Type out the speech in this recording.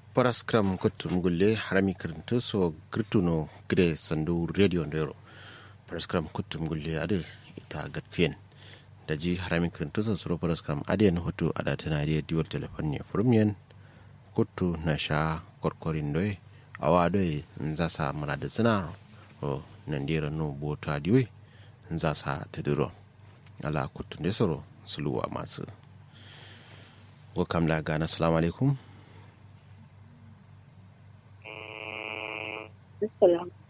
paraskram kutum gulle harami kirinto so girtuno gre sandu radio ndero paraskram kutum gulle ade ita gatkiyen da ji harami kirinto so suro paraskram ade na hoto ada tana da diwar telefon ne furmiyan kutu na sha korkorin doye awa doye nza sa mara da zina o nandira no bota diwe nza sa tediro ala kutu ne soro suluwa masu go kamla gana assalamu alaikum. Assalamu